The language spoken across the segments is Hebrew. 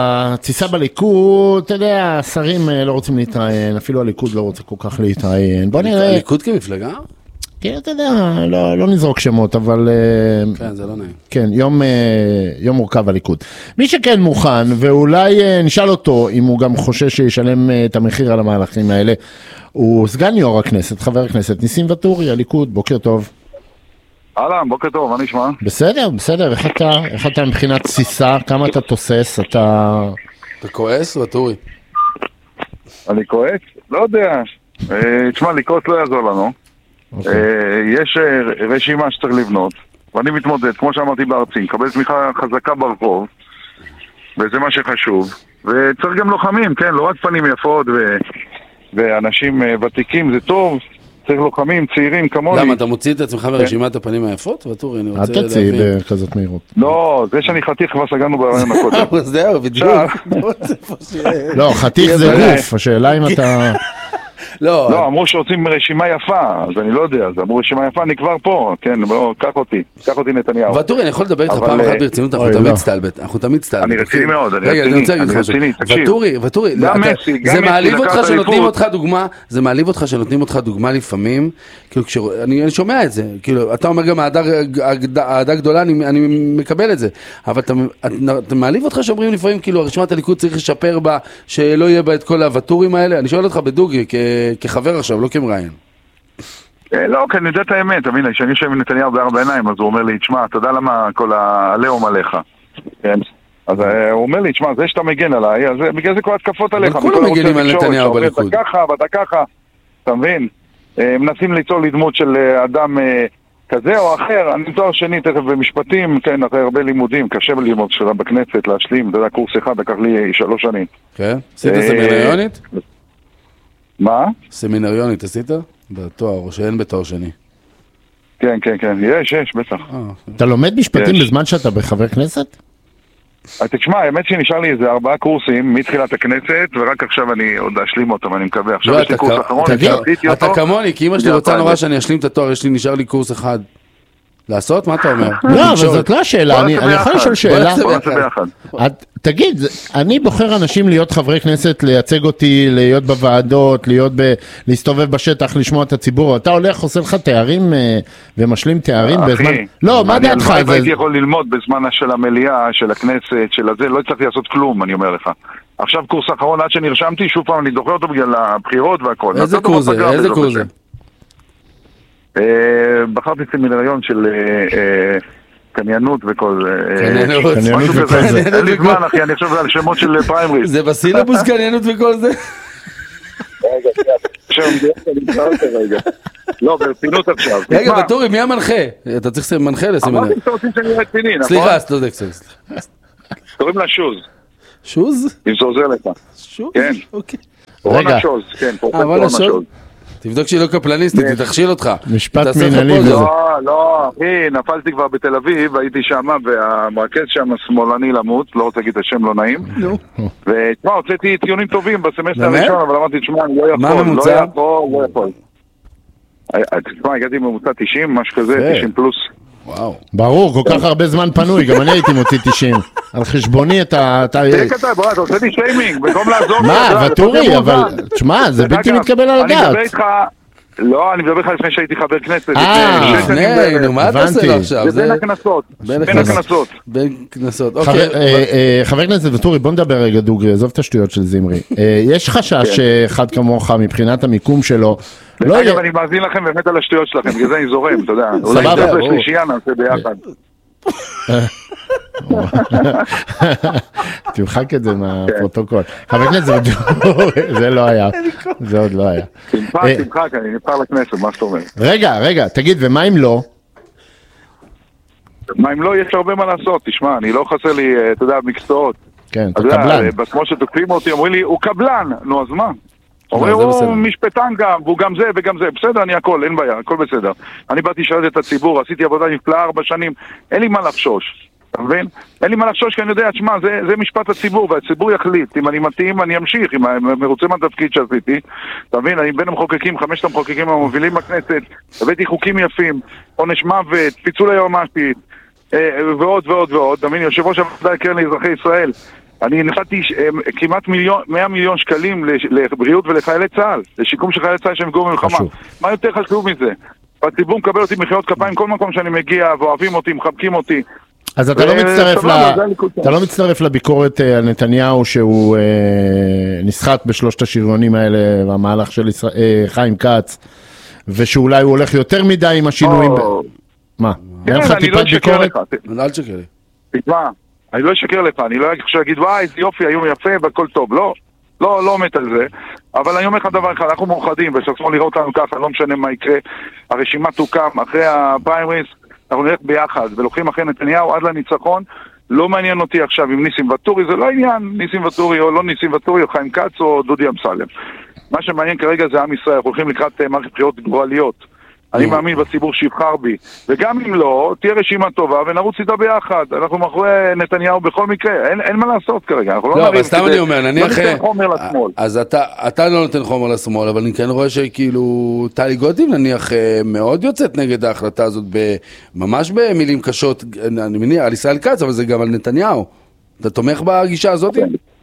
התסיסה בליכוד, אתה יודע, השרים לא רוצים להתראיין, אפילו הליכוד לא רוצה כל כך להתראיין. בוא נראה. הליכוד כמפלגה? כן, אתה יודע, לא נזרוק שמות, אבל... כן, זה לא נעים. כן, יום מורכב הליכוד. מי שכן מוכן, ואולי נשאל אותו, אם הוא גם חושש שישלם את המחיר על המהלכים האלה, הוא סגן יו"ר הכנסת, חבר הכנסת ניסים ואטורי, הליכוד, בוקר טוב. אהלן, בוקר טוב, מה נשמע? בסדר, איך אתה מבחינת תסיסה, כמה אתה תוסס, אתה כועס, ואטורי? אני כועס? לא יודע. תשמע, לקרוס לא יעזור לנו. יש רשימה שצריך לבנות, ואני מתמודד, כמו שאמרתי בארצי, מקבל תמיכה חזקה ברחוב, וזה מה שחשוב. וצריך גם לוחמים, כן, לא רק פנים יפות ואנשים ותיקים, זה טוב. צריך לוחמים, צעירים כמוני. למה, אתה מוציא את עצמך ברשימת הפנים היפות? ואטורי, אני רוצה אל תציעי בכזאת מהירות. לא, זה שאני חתיך כבר סגרנו ברעיון הקודם. זהו, בדיוק. לא, חתיך זה גוף, השאלה אם אתה... לא, אמרו שעושים רשימה יפה, אז אני לא יודע, אז אמרו רשימה יפה, אני כבר פה, כן, קח אותי נתניהו. ואטורי, אני יכול לדבר איתך פעם אחת ברצינות, אנחנו תמיד סטלבט. אני רציני מאוד, רגע, אני רוצה להגיד לך משהו. ואטורי, זה מעליב אותך שנותנים אותך דוגמה לפעמים, כאילו, אני שומע את זה, כאילו, אתה אומר גם אהדה גדולה, אני מקבל את זה, אבל אתה מעליב אותך שאומרים לפעמים, כאילו, רשימת הליכוד צריך לשפר בה, שלא יהיה בה את כל הוואטורים האלה. אני שואל אותך בדוגרי, כחבר עכשיו, לא כמראיין. לא, כי אני יודע את האמת, תבין, כשאני יושב עם נתניהו בארבע עיניים, אז הוא אומר לי, תשמע, אתה יודע למה כל העליהום עליך? אז הוא אומר לי, תשמע, זה שאתה מגן עליי, אז בגלל זה כל התקפות עליך. אבל כולם מגנים על נתניהו בליכוד. אתה ככה, ואתה ככה, אתה מבין? מנסים ליצור לי דמות של אדם כזה או אחר, אני תואר שני תכף במשפטים, כן, אחרי הרבה לימודים, קשה ללמוד שלה בכנסת, להשלים, אתה יודע, קורס אחד, לקח לי 3 שנים. כן? עשית סמינריונית? מה? סמינריונית עשית? בתואר, או שאין בתואר שני? כן, יש, בטח. אתה לומד משפטים בזמן שאתה בחבר כנסת? תשמע, האמת שנשאר לי איזה 4 קורסים מתחילת הכנסת, ורק עכשיו אני עוד אשלים אותם, אני מקווה. עכשיו יש לי קורס אחרון, אתה כמוני, כי אמא שלי רוצה נורא שאני אשלים את התואר, נשאר לי קורס אחד. לעשות? מה אתה אומר? לא, אבל זאת לא השאלה, אני יכול לשאול שאלה. בוא נעשה ביחד. תגיד, אני בוחר אנשים להיות חברי כנסת, לייצג אותי, להיות בוועדות, להסתובב בשטח, לשמוע את הציבור. אתה הולך, עושה לך תארים ומשלים תארים בזמן... לא, מה דעתך? אני הייתי יכול ללמוד בזמן של המליאה, של הכנסת, של הזה, לא הצלחתי לעשות כלום, אני אומר לך. עכשיו קורס אחרון, עד שנרשמתי, שוב פעם אני דוחה אותו בגלל הבחירות והכל. איזה קורס זה? בחרתי סמינריון של קניינות וכל זה. קניינות וכל זה. אין לי זמן, אחי, אני חושב על שמות של פריימריז. זה בסילבוס קניינות וכל זה? רגע. לא, ברצינות עכשיו. רגע, ואטורי, מי המנחה? אתה צריך מנחה לסמינריון. אמרתי שאתה רוצים שאני רציני, נכון? סליחה, צודק. קוראים לה שוז. שוז? אם זה עוזר לך. שוז? כן. אוקיי. רונה שוז, כן, פרופסור רונה שוז. תבדוק שהיא לא קפלניסטית, תתכשיל אותך. משפט מנהלי וזה. לא, אחי, נפלתי כבר בתל אביב, הייתי שם, והמרכז שם שמאלני למות, לא רוצה להגיד את השם, לא נעים. ותשמע, הוצאתי ציונים טובים בסמסטר הראשון, אבל אמרתי, תשמע, אני לא יכול. מה ממוצע? לא יכול. תשמע, הגעתי ממוצע 90, משהו כזה, 90 פלוס. וואו. ברור, כל כך הרבה זמן פנוי, גם אני הייתי מוציא 90. על חשבוני אתה... תהיה כתב, בוא, אתה עושה לי שיימינג, במקום לעזור לי. מה, ואטורי, אבל... תשמע, זה בלתי מתקבל על הדעת. אני מדבר איתך... לא, אני מדבר לך לפני שהייתי חבר כנסת. מה אתה עושה לו עכשיו? זה בין הכנסות. בין כנסות. חבר כנסת ואטורי, בוא נדבר רגע דוגרי, עזוב את השטויות של זמרי. יש חשש אחד כמוך מבחינת המיקום שלו. אגב, אני מאזין לכם באמת על השטויות שלכם, בגלל זה אני זורם, אתה יודע. אולי נדבר לשלישייה נעשה ביחד. תמחק את זה מהפרוטוקול. חבר כנסת, זה לא היה. זה עוד לא היה. תמחק, אני נבחר לכנסת, מה שאתה אומר. רגע, תגיד, ומה אם לא? מה אם לא, יש הרבה מה לעשות. תשמע, אני לא חסר לי, אתה יודע, מקצועות. כן, אתה קבלן. כמו שתוקפים אותי, אומרים לי, הוא קבלן. נו, אז מה? אומרים, הוא משפטן גם, והוא גם זה וגם זה. בסדר, אני הכל, אין בעיה, הכל בסדר. אני באתי לשרת את הציבור, עשיתי עבודה נפלאה 4 שנים, אין לי מה לחשוש. אתה מבין? אין לי מה לחשוש, כי אני יודע, תשמע, זה משפט הציבור, והציבור יחליט. אם אני מתאים, אני אמשיך. אם אני מרוצה מהתפקיד שעשיתי, אתה מבין? אני בין המחוקקים, 5 המחוקקים המובילים בכנסת, הבאתי חוקים יפים, עונש מוות, פיצול היועמ"שית, ועוד ועוד ועוד. אתה מבין? יושב ראש הוועדה הקרן לאזרחי ישראל, אני נתתי כמעט 100 מיליון שקלים לבריאות ולחיילי צה"ל, לשיקום של חיילי צה"ל שנפגעו במלחמה. מה יותר חשוב מזה? הציבור מקבל אותי מחיאות כפיים כל מקום שאני מגיע, ואוהבים אותי, מחבקים אותי. אז אתה לא מצטרף לביקורת על נתניהו שהוא נסחט בשלושת השריונים האלה, והמהלך של חיים כץ, ושאולי הוא הולך יותר מדי עם השינויים. מה? כן, אני לא אשקר לך. אל תשקר לי. תשמע, אני לא אשקר לך, אני לא אגיד וואי, איזה יופי, היום יפה והכל טוב. לא מת על זה, אבל אני אומר לך דבר אחד, אנחנו מאוחדים, ושצריכים לראות לנו ככה, לא משנה מה יקרה, הרשימה תוקם אחרי הפריימריז, אנחנו נלך ביחד, ולוקחים אחרי נתניהו עד לניצחון, לא מעניין אותי עכשיו עם ניסים ואטורי, זה לא עניין ניסים ואטורי או לא ניסים ואטורי, או חיים כץ או דודי אמסלם. מה שמעניין כרגע זה עם ישראל, אנחנו הולכים לקראת מערכת בחירות גורליות. אני מאמין בציבור שיבחר בי, וגם אם לא, תהיה רשימה טובה ונרוץ איתה ביחד. אנחנו מאחורי נתניהו בכל מקרה, אין מה לעשות כרגע. לא, אבל סתם אני אומר, נניח... אז אתה לא נותן חומר לשמאל, אבל אני כן רואה שכאילו טלי גוטליב נניח מאוד יוצאת נגד ההחלטה הזאת, ממש במילים קשות, אני מניח, על ישראל כץ, אבל זה גם על נתניהו. אתה תומך בגישה הזאת?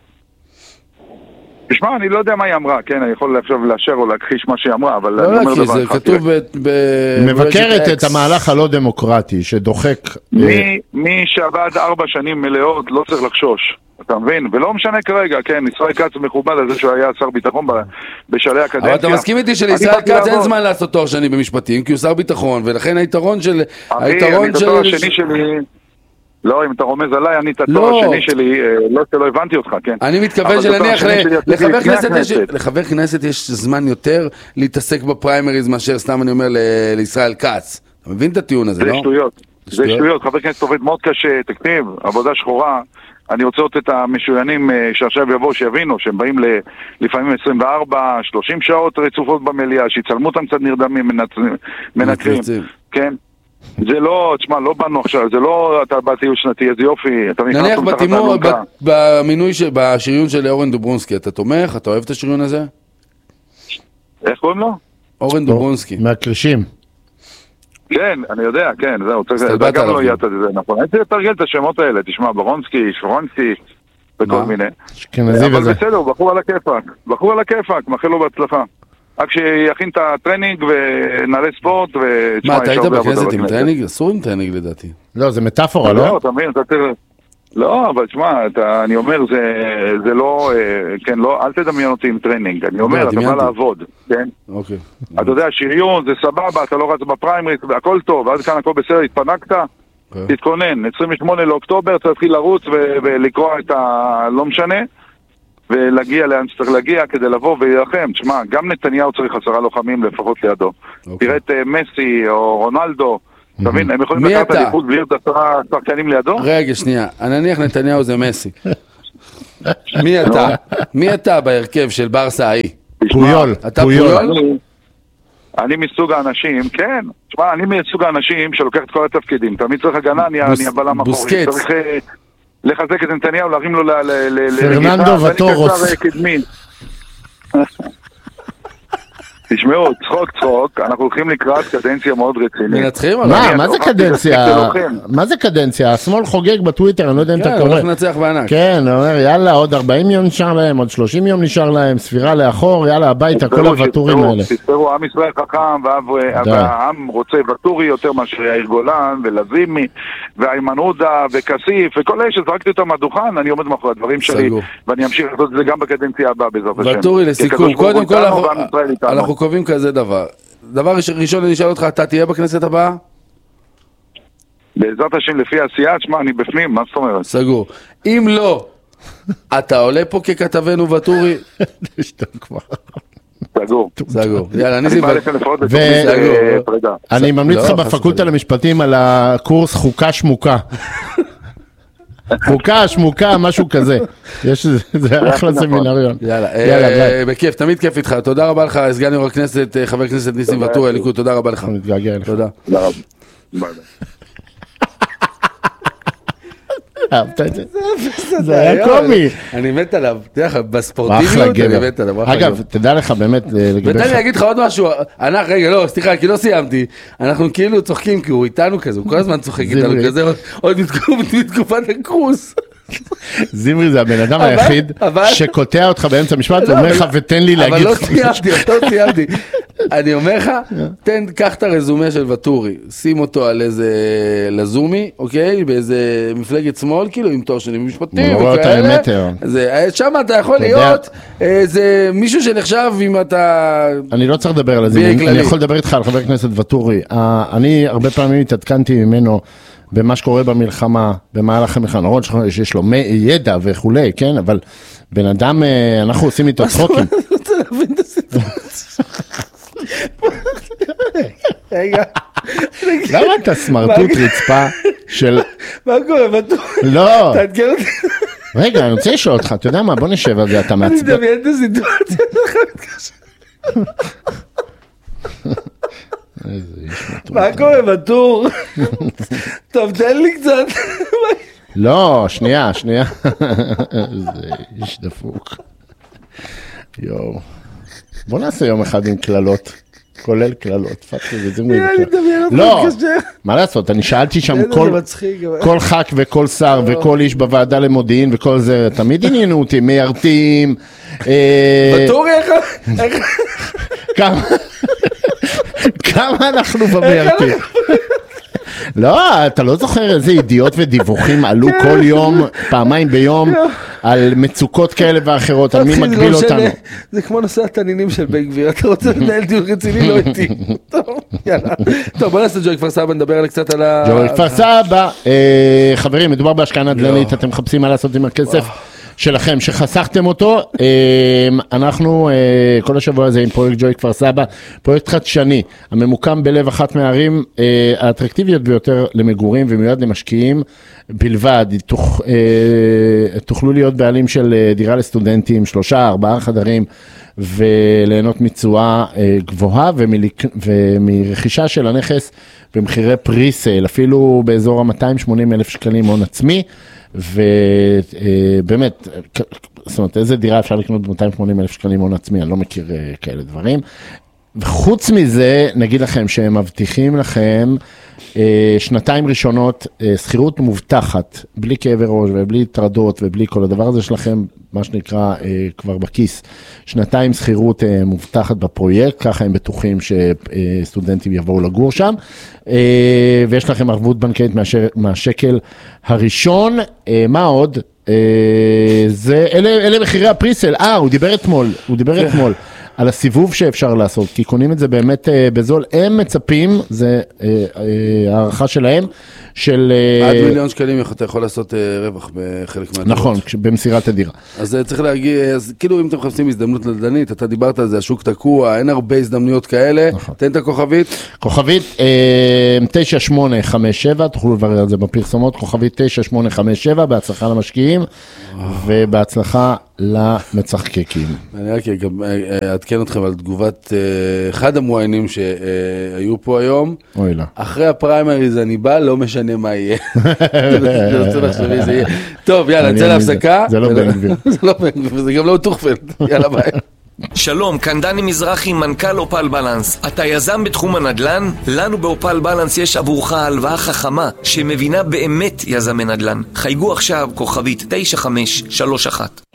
תשמע, אני לא יודע מה היא אמרה, כן, אני יכול עכשיו לאשר או להכחיש מה שהיא אמרה, אבל לא להכחיש, זה כתוב מבקרת את המהלך הלא דמוקרטי, שדוחק... מי שעבד 4 שנים מלאות לא צריך לחשוש, אתה מבין? ולא משנה כרגע, כן, ישראל כץ מכובד על זה שהוא היה שר ביטחון בשלהי הקדנציה. אבל אתה מסכים איתי שלישראל כץ אין זמן לעשות תואר שני במשפטים, כי הוא שר ביטחון, ולכן היתרון של... אני את התואר השני שלי... לא, אם אתה רומז עליי, אני את התואר השני שלי, לא שלא הבנתי אותך, כן. אני מתכוון שנניח לחבר כנסת יש זמן יותר להתעסק בפריימריז מאשר סתם אני אומר לישראל כץ. אתה מבין את הטיעון הזה, לא? זה שטויות, חבר כנסת עובד מאוד קשה, תקציב, עבודה שחורה. אני רוצה לראות את המשוריינים שעכשיו יבואו, שיבינו, שהם באים לפעמים 24, 30 שעות רצופות במליאה, שיצלמו אותם קצת נרדמים, מנקרים, כן? זה לא, תשמע, לא באנו עכשיו, זה לא אתה בטיול שנתי, איזה יופי, אתה נניח במינוי, בשריון של אורן דוברונסקי, אתה תומך? אתה אוהב את השריון הזה? איך קוראים לו? אורן דוברונסקי. מהקרישים. כן, אני יודע, כן, זהו, אתה גם לא ידעת את זה, נכון. הייתי לתרגל את השמות האלה, תשמע, ברונסקי, שפרונסקי, וכל מיני. אבל בסדר, בחור על הכיפק, מאחל לו בהצלחה. רק שיכין את הטרנינג ונעלי ספורט מה, אתה היית בכנסת עם טרנינג? אסור עם טרנינג לדעתי. לא, זה מטאפורה, לא? לא, אתה מבין, לא, אבל תשמע, אני אומר, זה לא, כן, לא, אל תדמיין אותי עם טרנינג, אני אומר, אתה בא לעבוד, כן? אוקיי. אתה יודע, שריון, זה סבבה, אתה לא רץ בפריימריז, הכל טוב, עד כאן הכל בסדר, התפנקת, תתכונן, 28 לאוקטובר, תתחיל לרוץ ולקרוא את לא משנה, ולהגיע לאן שצריך להגיע כדי לבוא ולהילחם. תשמע, גם נתניהו צריך 10 לוחמים לפחות לידו. תראה את מסי או רונלדו, אתה מבין? הם יכולים לקחת אליפות בלי עוד 10 שחקנים לידו? רגע, שנייה. אני נניח נתניהו זה מסי. מי אתה? מי אתה בהרכב של ברסה ההיא? פויול. אתה פויול? אני מסוג האנשים, כן. תשמע, אני מסוג האנשים שלוקח את כל התפקידים. תמיד צריך הגנה, אני הבלם אחורי. בוסקץ. לחזק את נתניהו, להרים לו פרננדו וטורוס. תשמעו, צחוק, אנחנו הולכים לקראת קדנציה מאוד רצינית. מנצחים? מה זה קדנציה? מה זה קדנציה? השמאל חוגג בטוויטר, אני לא יודע אם אתה קורא. כן, הולך לנצח בענק. כן, הוא אומר, יאללה, עוד 40 יום נשאר להם, עוד 30 יום נשאר להם, ספירה לאחור, יאללה, הביתה, כל הווטורים האלה. תספרו, עם ישראל חכם, והעם רוצה וטורי יותר מאשר יאיר גולן, ולזימי, ואיימן עודה, וכסיף, וכל אלה שזרקתי אותם מהדוכן, אני עומד מאחורי הדברים שלי, ואני אמשיך לעשות את זה גם בקדנציה הבאה בעזרת השם. וטורי, לסיכום, קודם כל אנחנו קובעים כזה דבר. דבר ראשון אני אשאל אותך, אתה תהיה בכנסת הבאה? בעזרת השם לפי העשייה, תשמע, אני בפנים, מה זאת אומרת? סגור. אם לא, אתה עולה פה ככתבנו וטורי? סגור. יאללה, אני אני ממליץ לך בפקולטה למשפטים על הקורס חוקה שמוקה. חוקה, שמוקה, משהו כזה. זה אחלה סמינריון. יאללה, בכיף, תמיד כיף איתך. תודה רבה לך, סגן יו"ר הכנסת, חבר הכנסת ניסים ואטורי, הליכוד, תודה רבה לך. נתגעגע אליך. תודה. ביי. אהבת את זה? זה היה קומי. אני מת עליו, תדע לך, בספורטיביות אני מת עליו. אגב, תדע לך באמת ותן לי להגיד לך עוד משהו, רגע, לא, סליחה, כי לא סיימתי, אנחנו כאילו צוחקים, כי הוא איתנו כזה, הוא כל הזמן צוחק איתנו כזה, עוד מתקופת הקרוס. זמרי זה הבן אדם היחיד שקוטע אותך באמצע משפט, ואומר לך ותן לי להגיד. אבל לא סיימתי. אני אומר לך, קח את הרזומה של וטורי, שים אותו על איזה לזומי, אוקיי? באיזה מפלגת שמאל, כאילו עם תואר שני משפטים וכאלה. שם אתה יכול להיות איזה מישהו שנחשב אם אתה... אני לא צריך לדבר על זה, אני יכול לדבר איתך על חבר הכנסת וטורי. אני הרבה פעמים התעדכנתי ממנו במה שקורה במלחמה, במהלך המלחמה, נכון שיש לו ידע וכולי, כן? אבל בן אדם, אנחנו עושים איתו צחוקים. אני רוצה להבין את הסיטואציה. רגע. למה אתה סמרטוט רצפה של... מה קורה, בטוח? לא. תעדכן אותי. רגע, אני רוצה לשאול אותך, אתה יודע מה? בוא נשב על זה, אתה מעצבן. אני מדמיין את הסיטואציה, מה קורה, בטור? טוב, תן לי קצת. לא, שנייה. זה איש דפוק. יואו. בוא נעשה יום אחד עם כללות. כולל כללות. לא, מה לעשות, אני שאלתי שם כל ח"כ וכל שר וכל איש בוועדה למודיעין וכל זה, תמיד עניינו אותי, מיירתים. בטור כמה אנחנו במיירתים? לא, אתה לא זוכר איזה ידיעות ודיווחים עלו כל יום, פעמיים ביום, על מצוקות כאלה ואחרות, על מי מגביל אותנו. זה כמו נושא התנינים של בן גביר, אתה רוצה לנהל דיון רציני, לא איתי. טוב, יאללה. טוב, בוא נעשה ג'וי כפר סבא, נדבר על קצת על ה... ג'וי כפר סבא, חברים, מדובר בהשקעה נדל"נית, אתם מחפשים מה לעשות עם הכסף שלכם, שחסכתם אותו. אנחנו כל השבוע הזה עם פרויקט ג'וי כפר סבא, פרויקט חדשני, הממוקם בלב אחת מהערים האטרקטיביות ביותר למגורים ומיועד למשקיעים בלבד. תוכלו להיות בעלים של דירה לסטודנטים, 3-4 חדרים, וליהנות מתשואה גבוהה ומרכישה של הנכס במחירי פריסייל, אפילו באזור ה-280,000 שקלים הון עצמי. ובאמת, זאת אומרת, איזה דירה אפשר לקנות ב-280,000 שקלים הון עצמי, אני לא מכיר כאלה דברים. וחוץ מזה, נגיד לכם שהם מבטיחים לכם 2 ראשונות שכירות מובטחת, בלי כאבי ראש ובלי טרדות ובלי כל הדבר הזה שלכם, מה שנקרא כבר בכיס, 2 שכירות מובטחת בפרויקט, ככה הם בטוחים שסטודנטים יבואו לגור שם, ויש לכם ערבות בנקאית מהשקל הראשון. מה עוד? אלה מחירי הפריסל. הוא דיבר אתמול על הסיבוב שאפשר לעשות, כי קונים את זה באמת בזול, הם מצפים, זה הערכה שלהם, של... עד מיליון שקלים אתה יכול לעשות רווח בחלק מהדירות. נכון, במסירת הדירה. אז צריך להגיד, כאילו אם אתם מחפשים הזדמנות נדל"נית, אתה דיברת על זה, השוק תקוע, אין הרבה הזדמנויות כאלה, תן את הכוכבית. כוכבית 9857, תוכלו לברר על זה בפרסומות, כוכבית 9857, בהצלחה למשקיעים, ובהצלחה למצחקקים. אני רק אעדכן אתכם על תגובת אחד המואיינים שהיו פה היום. אוי לה. אחרי הפריימריז אני בא, לא משנה מה יהיה. אני רוצה לחשוב איזה יהיה. טוב, יאללה, נצא להפסקה. זה לא בן גביר. זה לא בן גביר, זה גם לא טוחפלד. יאללה, ביי. שלום, כאן דני מזרחי, מנכ"ל אופל בלנס. אתה יזם בתחום הנדל"ן? לנו באופל בלנס יש עבורך הלוואה חכמה שמבינה באמת יזמי נדל"ן. חייגו עכשיו כוכבית 9531.